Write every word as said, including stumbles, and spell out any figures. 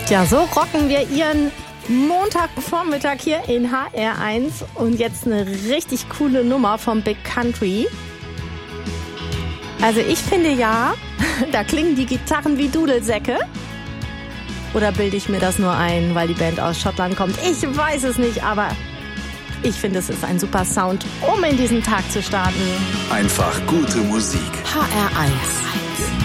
Tja, so rocken wir Ihren Montagvormittag hier in H R eins und jetzt eine richtig coole Nummer vom Big Country. Also ich finde ja, da klingen die Gitarren wie Dudelsäcke. Oder bilde ich mir das nur ein, weil die Band aus Schottland kommt? Ich weiß es nicht, aber ich finde, es ist ein super Sound, um in diesen Tag zu starten. Einfach gute Musik. H R eins.